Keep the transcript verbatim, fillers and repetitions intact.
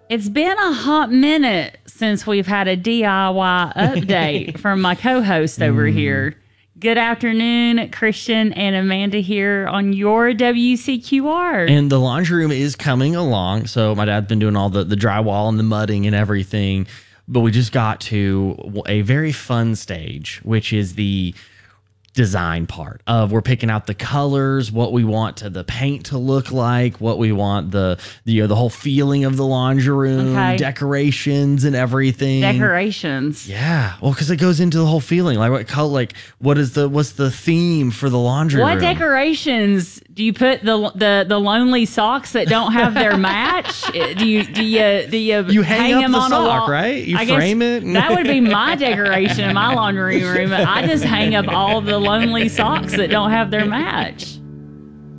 It's been a hot minute since we've had a D I Y update from my co-host over mm. here. Good afternoon, Christian and Amanda here on your W C Q R. And the laundry room is coming along. So my dad's been doing all the, the drywall and the mudding and everything. But we just got to a very fun stage, which is the design part of we're picking out the colors, what we want to the paint to look like, what we want the, the you know the whole feeling of the laundry room, okay. decorations and everything. Decorations. Yeah. Well, because it goes into the whole feeling. Like what color, like what is the what's the theme for the laundry what room? What decorations do you put the the the lonely socks that don't have their match? Do you do you do you, you hang, hang them up the on sock, a wall? right? You I frame it. That would be my decoration in my laundry room. I just hang up all the lonely socks that don't have their match.